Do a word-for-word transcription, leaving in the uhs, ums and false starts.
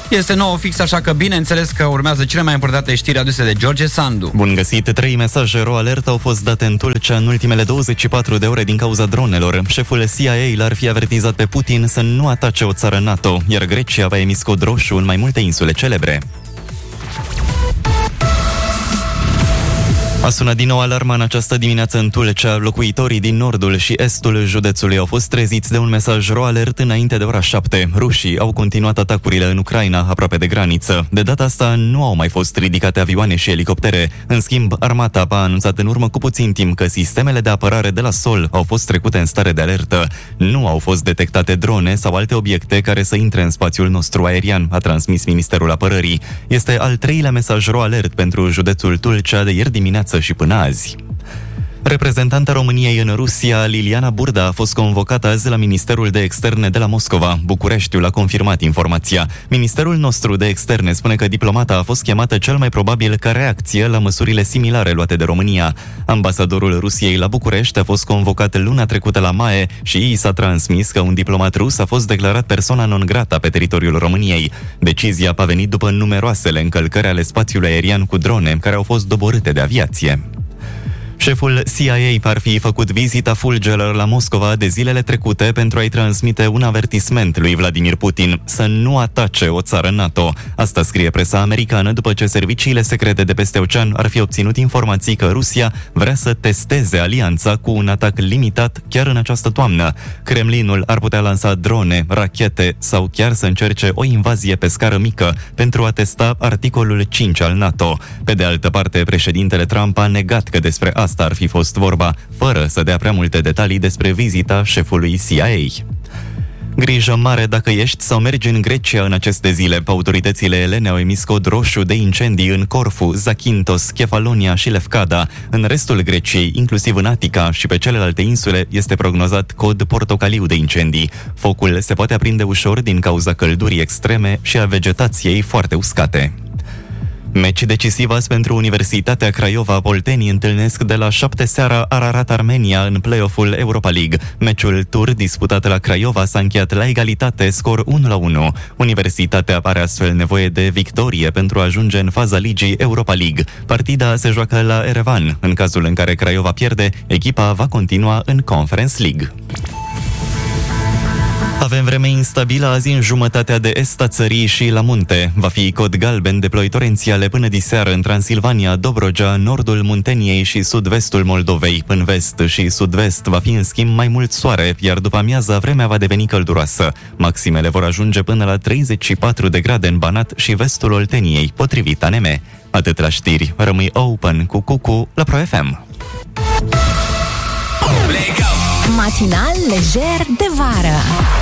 Este nouă fix, așa că bineînțeles că urmează cele mai importante știri aduse de George Sandu. Bun găsit! Trei mesaje ro alert au fost date în Tulcea în ultimele douăzeci și patru de ore din cauza dronelor. Șeful C I A l-ar fi avertizat pe Putin să nu atace o țară NATO, iar Grecia va emis cod roșu în mai multe insule celebre. A sunat din nou alarma în această dimineață în Tulcea. Locuitorii din nordul și estul județului au fost treziți de un mesaj ro alert înainte de ora șapte. Rușii au continuat atacurile în Ucraina, aproape de graniță. De data asta nu au mai fost ridicate avioane și elicoptere. În schimb, armata a anunțat în urmă cu puțin timp că sistemele de apărare de la sol au fost trecute în stare de alertă. Nu au fost detectate drone sau alte obiecte care să intre în spațiul nostru aerian, a transmis Ministerul Apărării. Este al treilea mesaj ro alert pentru județul Tulcea de ieri dimineață și până azi. Reprezentanta României în Rusia, Liliana Burda, a fost convocată azi la Ministerul de Externe de la Moscova. Bucureștiul a confirmat informația. Ministerul nostru de Externe spune că diplomata a fost chemată cel mai probabil ca reacție la măsurile similare luate de România. Ambasadorul Rusiei la București a fost convocat luna trecută la M A E și i s-a transmis că un diplomat rus a fost declarat persona non grata pe teritoriul României. Decizia a venit după numeroasele încălcări ale spațiului aerian cu drone care au fost doborâte de aviație. Șeful C I A ar fi făcut vizita fulgerelor la Moscova de zilele trecute pentru a-i transmite un avertisment lui Vladimir Putin să nu atace o țară NATO. Asta scrie presa americană după ce serviciile secrete de peste ocean ar fi obținut informații că Rusia vrea să testeze alianța cu un atac limitat chiar în această toamnă. Kremlinul ar putea lansa drone, rachete sau chiar să încerce o invazie pe scară mică pentru a testa articolul cinci al NATO. Pe de altă parte, președintele Trump a negat că despre asta Asta ar fi fost vorba, fără să dea prea multe detalii despre vizita șefului C I A. Grijă mare dacă ești sau mergi în Grecia în aceste zile. Autoritățile elene au emis cod roșu de incendii în Corfu, Zakynthos, Kefalonia și Lefkada. În restul Greciei, inclusiv în Atica și pe celelalte insule, este prognozat cod portocaliu de incendii. Focul se poate aprinde ușor din cauza căldurii extreme și a vegetației foarte uscate. Meci decisiv azi pentru Universitatea Craiova. Poltenii întâlnesc de la șapte seara Ararat Armenia în play-off-ul Europa League. Meciul tur disputat la Craiova s-a încheiat la egalitate, scor unu la unu. Universitatea are astfel nevoie de victorie pentru a ajunge în faza ligii Europa League. Partida se joacă la Erevan. În cazul în care Craiova pierde, echipa va continua în Conference League. Avem vreme instabilă azi în jumătatea de est a țării și la munte. Va fi cod galben de ploi torențiale până diseară în Transilvania, Dobrogea, nordul Munteniei și sud-vestul Moldovei. În vest și sud-vest va fi în schimb mai mult soare, iar după amiaza vremea va deveni călduroasă. Maximele vor ajunge până la treizeci și patru de grade în Banat și vestul Olteniei, potrivit A N M. Atât la știri, rămâi open cu Cucu la Pro F M. Matinal lejer de vară.